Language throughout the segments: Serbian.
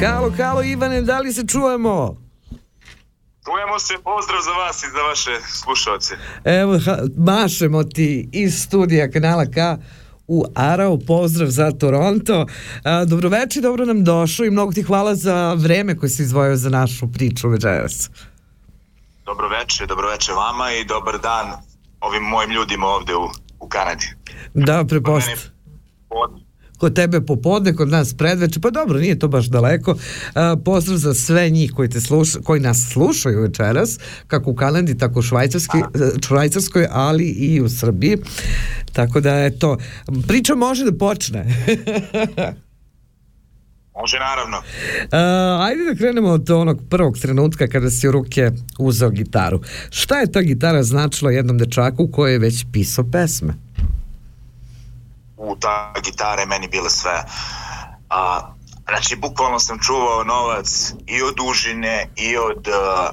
Kalo, Ivane, da li se čujemo? Čujemo se, pozdrav za vas i za vaše slušalce. Evo, mašemo ti iz studija Kanala K u Arau, pozdrav za Toronto. Dobroveče, dobro nam došao i mnogo ti hvala za vreme koje si izdvojio za našu priču večeras. Dobroveče vama i dobar dan ovim mojim ljudima ovde u Kanadi. Da, kod tebe popodne, kod nas predveče, pa dobro, nije to baš daleko. Pozdrav za sve njih koji nas slušaju večeras, kako u Kanadi, tako u Švajcarskoj, ali i u Srbiji. Tako da, eto, priča može da počne. Može, naravno. Ajde da krenemo od onog prvog trenutka kada si u ruke uzeo gitaru. Šta je ta gitara značila jednom dečaku koji je već pisao pesme? Ta gitara je meni bila sve. Znači, bukvalno sam čuvao novac i od užine, i od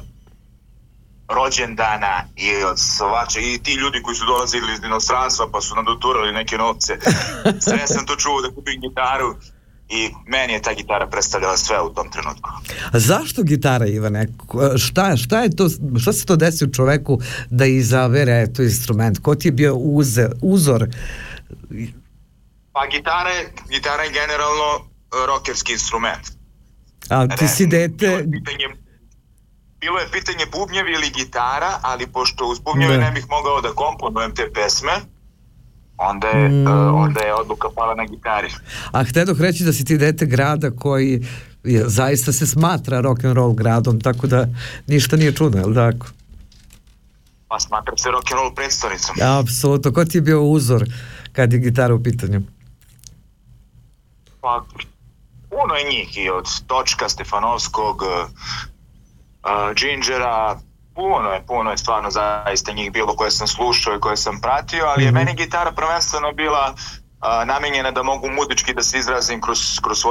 rođendana, i od svača, i ti ljudi koji su dolazili iz inostranstva pa su nam doturali neke novce. Sve sam to čuvao da kupim gitaru i meni je ta gitara predstavljala sve u tom trenutku. A zašto gitara, Ivane? Šta se to desi u čoveku da izabere to instrument? Ko ti je bio uzor? Pa gitara je generalno rockerski instrument. A ti si dete... Bilo je pitanje bubnjevi ili gitara, ali pošto uz bubnjeve ne bih mogao da komponujem te pesme, onda je odluka pala na gitari. A htedoh reći da si ti dete grada koji zaista se smatra rock'n'roll gradom, tako da ništa nije čudno, je li tako? Pa smatra se rock'n'roll predstavnicom. Apsolutno. Ko ti je bio uzor kad je gitara u pitanju? Pa, puno je njih, i od Točka, Stefanovskog, Gingera, puno je stvarno zaista njih bilo koje sam slušao i koje sam pratio, ali je meni gitara prvenstveno bila namenjena da mogu muzički da se izrazim kroz svoje